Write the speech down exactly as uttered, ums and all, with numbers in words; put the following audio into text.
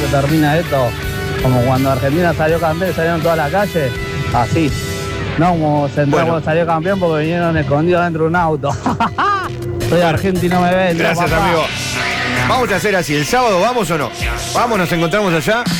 se termina esto. Como cuando Argentina salió campeón, salieron toda la calle. Así. No como Central Bueno. salió campeón porque vinieron escondidos dentro de un auto. Soy argentino, me ven. Gracias, papá. amigo. Vamos a hacer así. ¿El sábado vamos o no? Vamos, nos encontramos allá.